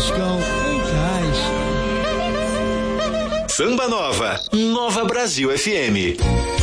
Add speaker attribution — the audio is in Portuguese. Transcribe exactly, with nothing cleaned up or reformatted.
Speaker 1: Frescão, em reais.
Speaker 2: Samba Nova, Nova Brasil F M.